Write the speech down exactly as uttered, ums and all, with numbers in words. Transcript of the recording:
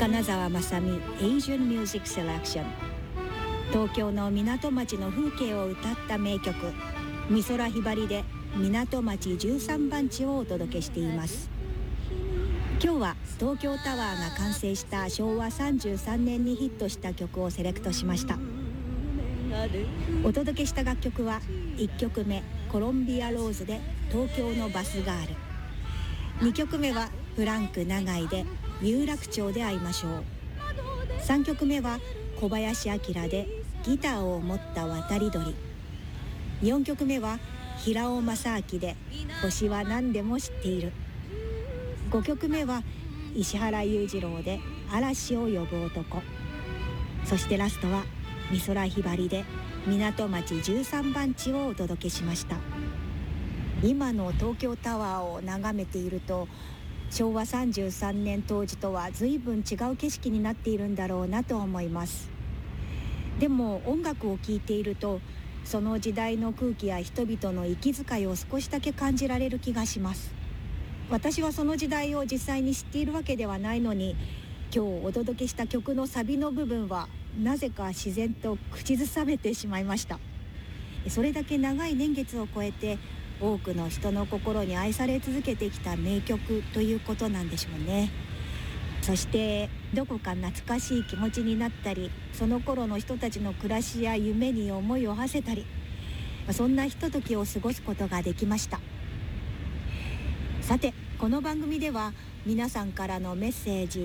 金沢雅美 Asian Music Selection。 東京の港町の風景を歌った名曲、美空ひばりで港町じゅうさんばん地をお届けしています。今日は東京タワーが完成したしょうわさんじゅうさんねんにヒットした曲をセレクトしました。お届けした楽曲はいっきょくめコロンビアローズで東京のバスガール、にきょくめはフランク長井で有楽町で会いましょう、さんきょくめは小林明でギターを持った渡り鳥、よんきょくめは平尾正明で星は何でも知っている、ごきょくめは石原裕次郎で嵐を呼ぶ男、そしてラストは美空ひばりで港町じゅうさんばん地をお届けしました。今の東京タワーを眺めていると、しょうわさんじゅうさんねん当時とは随分違う景色になっているんだろうなと思います。でも音楽を聴いていると、その時代の空気や人々の息遣いを少しだけ感じられる気がします。私はその時代を実際に知っているわけではないのに、今日お届けした曲のサビの部分はなぜか自然と口ずさめてしまいました。それだけ長い年月を超えて多くの人の心に愛され続けてきた名曲ということなんでしょうね。そしてどこか懐かしい気持ちになったり、その頃の人たちの暮らしや夢に思いを馳せたり、そんなひとときを過ごすことができました。さて、この番組では皆さんからのメッセージ